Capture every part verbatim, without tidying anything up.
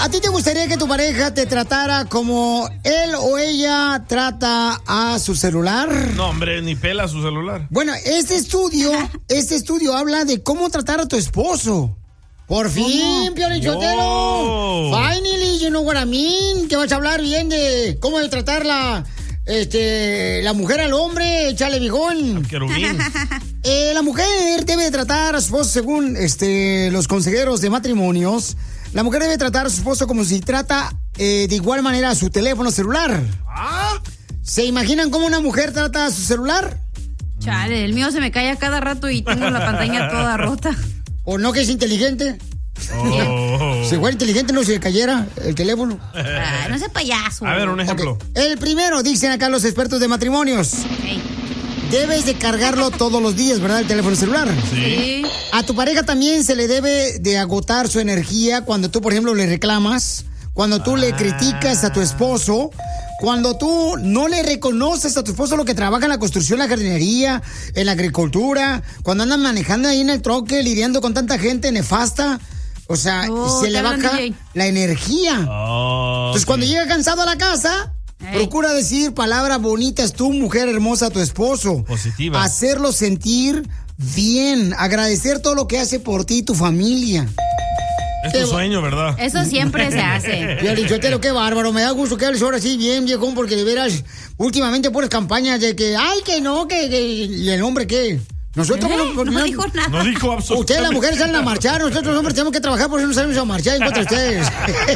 ¿A ti te gustaría que tu pareja te tratara como él o ella trata a su celular? No, hombre, ni pela su celular. Bueno, este estudio, este estudio habla de cómo tratar a tu esposo. Por fin, Piolín Sotelo. Oh. Finally, you know what I mean. Que vas a hablar bien de cómo de tratar la, este, la mujer al hombre. Échale bijón. Querubín. Eh, la mujer debe tratar a su esposo según este, los consejeros de matrimonios. La mujer debe tratar a su esposo como si trata eh, de igual manera a su teléfono celular. ¿Ah? ¿Se imaginan cómo una mujer trata a su celular? Chale, el mío se me cae a cada rato y tengo la pantalla toda rota. ¿O no que es inteligente? Oh. Si fuera inteligente no se cayera el teléfono. Ah, no sea payaso. A ver, un ejemplo. Okay. El primero, dicen acá los expertos de matrimonios. Hey. Debes de cargarlo todos los días, ¿verdad? El teléfono celular. Sí. A tu pareja también se le debe de agotar su energía cuando tú, por ejemplo, le reclamas, cuando tú ah. le criticas a tu esposo, cuando tú no le reconoces a tu esposo lo que trabaja en la construcción, la jardinería, en la agricultura, cuando andan manejando ahí en el troque, lidiando con tanta gente nefasta. O sea, oh, se le baja la energía. Oh, Entonces, okay. cuando llega cansado a la casa, hey. procura decir palabras bonitas, tú, mujer hermosa, a tu esposo. Positiva. Hacerlo sentir bien, agradecer todo lo que hace por ti y tu familia. Es tu sueño, ¿verdad? Eso siempre se hace. Piolichotelo, qué bárbaro. Me da gusto que hables ahora sí bien, viejón, porque de veras, últimamente puras campañas de que, ay, que no, que, que ¿y el hombre qué? Nosotros ¿Eh? no, no, no dijo nada. No dijo absolutamente. Ustedes, las mujeres, salen a marchar. Nosotros, los hombres, tenemos que trabajar, por eso no salimos a marchar en contra de ustedes.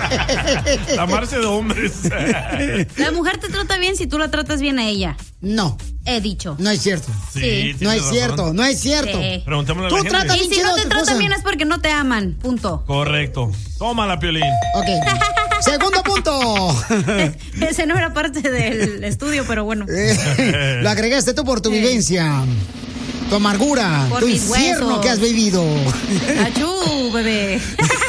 La marcha de hombres. La mujer te trata bien si tú la tratas bien a ella. No. He dicho. No es cierto. Sí, no es razón. cierto, no es cierto. Sí. Preguntémosle a Tú la gente. tratas Y si no te tratan bien es porque no te aman. Punto. Correcto. Tómala, Piolín. Ok. Segundo punto. Ese no era parte del estudio, pero bueno. Lo agregaste tú por tu sí. vivencia. Tu amargura, por tu infierno huesos. Que has vivido. Achú, bebé.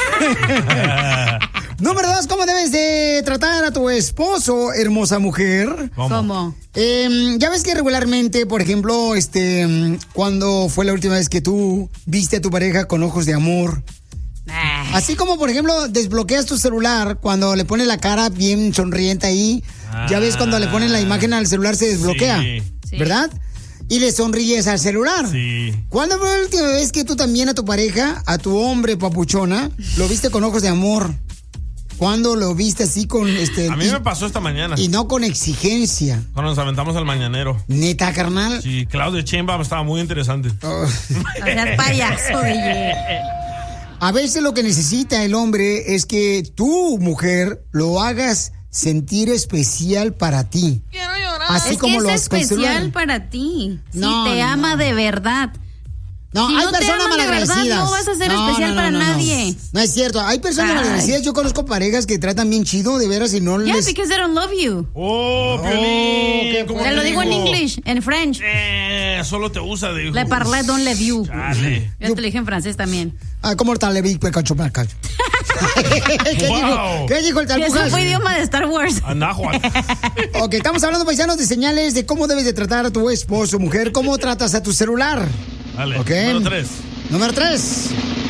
Número dos, ¿cómo debes de tratar a tu esposo, hermosa mujer? ¿Cómo? ¿Cómo? Eh, ya ves que regularmente, por ejemplo, este, cuando fue la última vez que tú viste a tu pareja con ojos de amor, ah. así como, por ejemplo, desbloqueas tu celular cuando le pones la cara bien sonriente ahí, ah. ya ves cuando le ponen la imagen al celular se desbloquea, sí. ¿verdad? Y le sonríes al celular. Sí. ¿Cuándo fue la última vez que tú también a tu pareja, a tu hombre papuchona, lo viste con ojos de amor? ¿Cuándo lo viste así con este? A mí y, me pasó esta mañana. Y no con exigencia. Cuando nos aventamos al mañanero. ¿Neta, carnal? Sí, Claudia Sheinbaum estaba muy interesante. Oh. O sea, payaso, oye. A veces lo que necesita el hombre es que tú, mujer, lo hagas sentir especial para ti. Quiero llorar. Así es como que lo es especial para ti. No, si te no. ama de verdad. No, si hay no personas malagradecidas. No vas a ser no, especial no, no, para no, nadie. No. no es cierto. Hay personas Ay. malagradecidas. Yo conozco parejas que tratan bien chido, de veras, y no yeah, les... Yeah, because they don't love you. Oh, Piolín. Oh, te lo digo en English, en French. Eh, solo te usa de... Le parlé don't love you. Chale. Yo te lo dije en francés también. Ah, ¿cómo está le vi cacho marca? ¿Qué wow. dijo? ¿Qué dijo el talpujas? Eso fue idioma de Star Wars. Ok, estamos hablando, paisanos, de señales de cómo debes de tratar a tu esposo, mujer. ¿Cómo tratas a tu celular? Dale, okay. número tres. Número tres.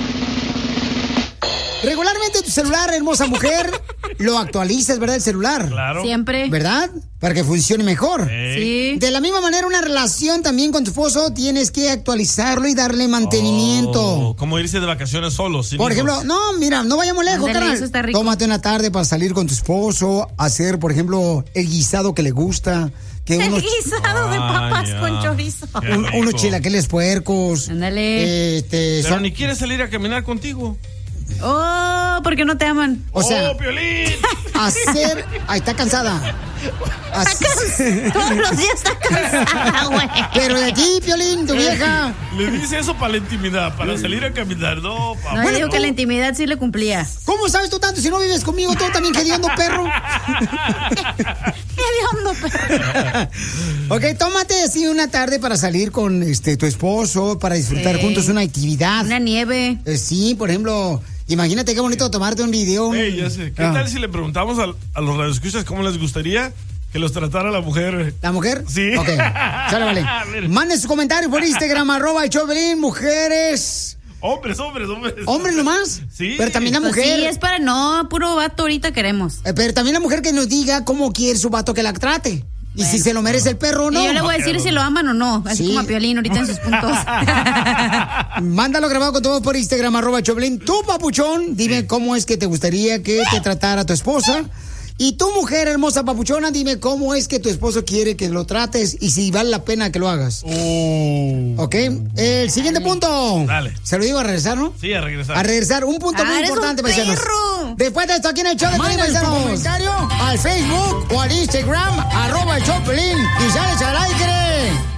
Regularmente tu celular, hermosa mujer, lo actualizas, ¿verdad? El celular. Claro. Siempre. ¿Verdad? Para que funcione mejor. Sí. De la misma manera, una relación también con tu esposo, tienes que actualizarlo y darle mantenimiento. Oh, como irse de vacaciones solos. Por hijos. ejemplo, no, mira, no vayamos lejos, Andale, carnal. eso está rico. Tómate una tarde para salir con tu esposo, hacer, por ejemplo, el guisado que le gusta. Que el unos, guisado de papas ah, con chorizo. Un, unos chilaquiles puercos. Ándale. Este, Pero son... ni quiere salir a caminar contigo. Oh, porque no te aman. O sea, oh, Piolín. Hacer... Ay, está cansada. Hacer... Todos los días está cansada, güey. Pero de ti, Piolín, tu vieja. Le dice eso para la intimidad, para salir a caminar. No, papá. No, bueno, digo que la intimidad sí le cumplía. ¿Cómo sabes tú tanto si no vives conmigo? Tú también hediondo, perro. Hediondo, perro. Ok, tómate así una tarde para salir con este tu esposo, para disfrutar sí. juntos una actividad. Una nieve. Eh, sí, por ejemplo... Imagínate qué bonito tomarte un video. Hey, ya sé. ¿Qué ah. tal si le preguntamos a, a los radioescuchas cómo les gustaría que los tratara la mujer? ¿La mujer? Sí. Ok. Sale, vale. Manden sus comentarios por Instagram, arroba el Chovelín, mujeres. Hombres, hombres, hombres. ¿Hombres nomás? Sí. Pero también la Pues mujer. sí, es para no, puro vato ahorita queremos. Eh, Pero también la mujer que nos diga cómo quiere su vato que la trate. Y si se lo merece el perro o no. Y yo le voy a decir si lo aman o no. Así Sí. como a Piolín ahorita en sus puntos. Mándalo grabado con todo por Instagram, arroba Choplin. Tú, papuchón, dime cómo es que te gustaría que te tratara tu esposa. Y tú, mujer hermosa papuchona, dime cómo es que tu esposo quiere que lo trates y si vale la pena que lo hagas. Oh. ¿Ok? El siguiente punto. Dale. Se lo digo a regresar, ¿no? Sí, a regresar. A regresar. Un punto Ah, muy eres importante, un paisanos. perro. Después de esto, aquí en el show de Pelín, Manda tu paisanos. comentario Al Facebook o al Instagram, arroba el show Pelín, y sales al aire.